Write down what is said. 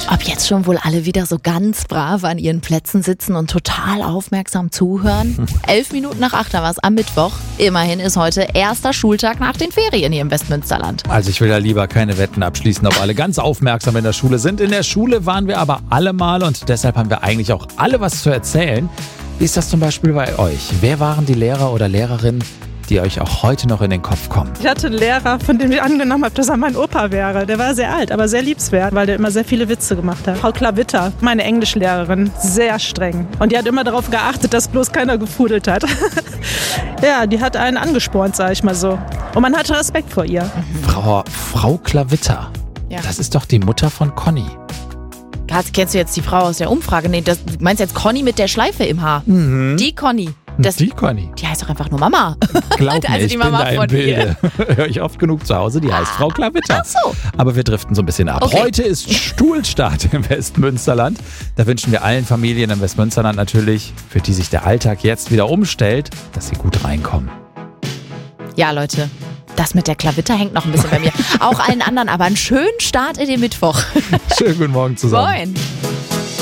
Ob jetzt schon wohl alle wieder so ganz brav an ihren Plätzen sitzen und total aufmerksam zuhören? 7:11 war es am Mittwoch. Immerhin ist heute erster Schultag nach den Ferien hier im Westmünsterland. Also ich will ja lieber keine Wetten abschließen, ob alle ganz aufmerksam in der Schule sind. In der Schule waren wir aber alle mal und deshalb haben wir eigentlich auch alle was zu erzählen. Wie ist das zum Beispiel bei euch? Wer waren die Lehrer oder Lehrerinnen, die euch auch heute noch in den Kopf kommen? Ich hatte einen Lehrer, von dem ich angenommen habe, dass er mein Opa wäre. Der war sehr alt, aber sehr liebenswert, weil der immer sehr viele Witze gemacht hat. Frau Klavitter, meine Englischlehrerin, sehr streng. Und die hat immer darauf geachtet, dass bloß keiner gefudelt hat. Ja, die hat einen angespornt, sag ich mal so. Und man hatte Respekt vor ihr. Frau Klavitter, Ja. das ist doch die Mutter von Conny. Kennst du jetzt die Frau aus der Umfrage? Nee, du meinst jetzt Conny mit der Schleife im Haar. Die Conny. Die Conny. Die heißt doch einfach nur Mama. Glaub mir, Also ich die bin Mama da im von Bilde. Höre ich oft genug zu Hause, die heißt Frau Klavitter. Ach so. Aber wir driften so ein bisschen ab. Okay. Heute ist Stuhlstart im Westmünsterland. Da wünschen wir allen Familien im Westmünsterland natürlich, für die sich der Alltag jetzt wieder umstellt, dass sie gut reinkommen. Ja, Leute, das mit der Klavitter hängt noch ein bisschen bei mir. Auch allen anderen, aber einen schönen Start in den Mittwoch. Schönen guten Morgen zusammen. Moin.